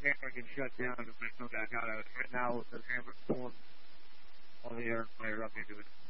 camera can shut down if I come back out. Right now, the camera's pulling all the air fire up into it.